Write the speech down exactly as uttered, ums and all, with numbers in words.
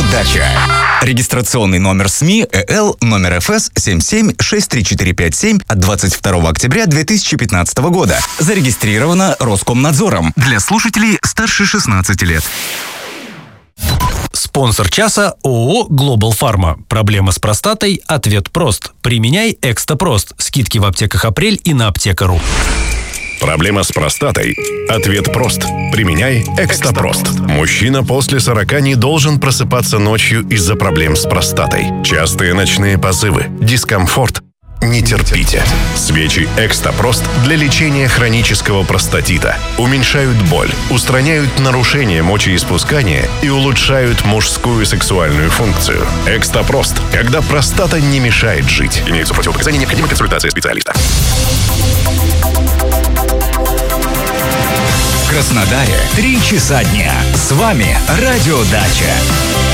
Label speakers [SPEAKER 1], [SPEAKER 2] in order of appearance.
[SPEAKER 1] Дача. Регистрационный номер СМИ ЭЛ номер эф эс семь семь шесть три четыре пять семь от двадцать второго октября две тысячи пятнадцатого года. Зарегистрировано Роскомнадзором. Для слушателей старше шестнадцати лет.
[SPEAKER 2] Спонсор часа ООО «Глобал Фарма». Проблема с простатой? Ответ прост. Применяй Экстапрост. Скидки в аптеках «Апрель» и на аптека.ру.
[SPEAKER 3] Проблема с простатой? Ответ прост. Применяй Экстапрост. Мужчина после сорока не должен просыпаться ночью из-за проблем с простатой. Частые ночные позывы, дискомфорт. Не терпите. Свечи Экстапрост для лечения хронического простатита. Уменьшают боль, устраняют нарушения мочеиспускания и улучшают мужскую сексуальную функцию. Экстапрост, когда простата не мешает жить. Имеются противопоказания, необходима консультация специалиста.
[SPEAKER 1] В Краснодаре три часа дня. С вами Радио Дача.